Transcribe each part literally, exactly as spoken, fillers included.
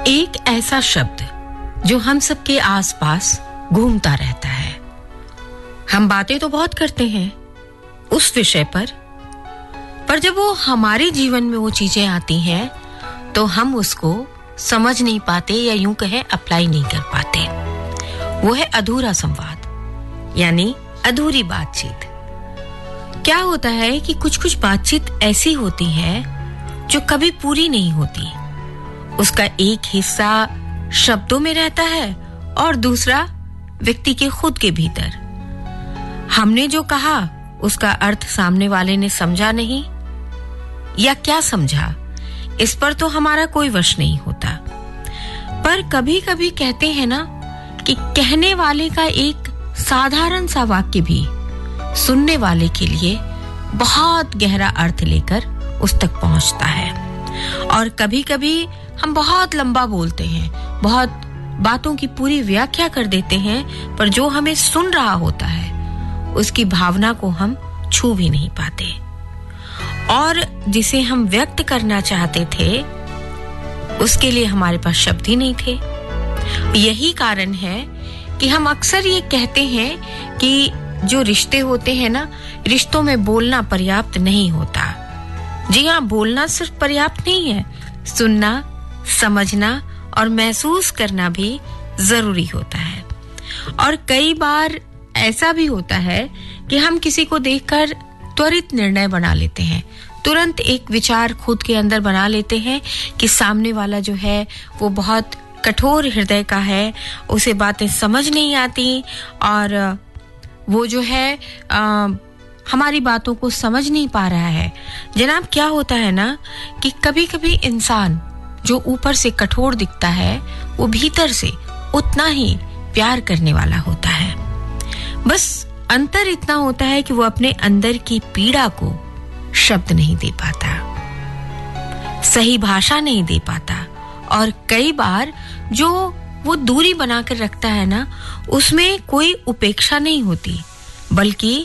एक ऐसा शब्द जो हम सबके आसपास घूमता रहता है। हम बातें तो बहुत करते हैं उस विषय पर, पर जब वो हमारे जीवन में वो चीजें आती हैं तो हम उसको समझ नहीं पाते या यूं कहें अप्लाई नहीं कर पाते। वो है अधूरा संवाद, यानी अधूरी बातचीत। क्या होता है कि कुछ कुछ बातचीत ऐसी होती है जो कभी पूरी नहीं होती। उसका एक हिस्सा शब्दों में रहता है और दूसरा व्यक्ति के खुद के भीतर। हमने जो कहा उसका अर्थ सामने वाले ने समझा नहीं, या क्या समझा इस पर तो हमारा कोई वश नहीं होता। पर कभी कभी कहते हैं ना कि कहने वाले का एक साधारण सा वाक्य भी सुनने वाले के लिए बहुत गहरा अर्थ लेकर उस तक पहुंचता है। और कभी कभी हम बहुत लंबा बोलते हैं, बहुत बातों की पूरी व्याख्या कर देते हैं, पर जो हमें सुन रहा होता है उसकी भावना को हम छू भी नहीं पाते। और जिसे हम व्यक्त करना चाहते थे उसके लिए हमारे पास शब्द ही नहीं थे। यही कारण है कि हम अक्सर ये कहते हैं कि जो रिश्ते होते हैं ना, रिश्तों में बोलना पर्याप्त नहीं होता। जी हाँ, बोलना सिर्फ पर्याप्त नहीं है, सुनना, समझना और महसूस करना भी जरूरी होता है। और कई बार ऐसा भी होता है कि हम किसी को देखकर त्वरित निर्णय बना लेते हैं, तुरंत एक विचार खुद के अंदर बना लेते हैं कि सामने वाला जो है वो बहुत कठोर हृदय का है, उसे बातें समझ नहीं आती और वो जो है आ, हमारी बातों को समझ नहीं पा रहा है। जनाब, क्या होता है ना कि कभी-कभी इंसान जो ऊपर से कठोर दिखता है वो भीतर से उतना ही प्यार करने वाला होता है। बस अंतर इतना होता है कि वो अपने अंदर की पीड़ा को शब्द नहीं दे पाता, सही भाषा नहीं दे पाता। और कई बार जो वो दूरी बनाकर रखता है ना, उसमें कोई उपेक्षा नहीं होती बल्कि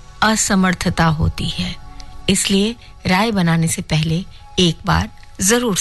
असमर्थता होती है। इसलिए राय बनाने से पहले एक बार जरूर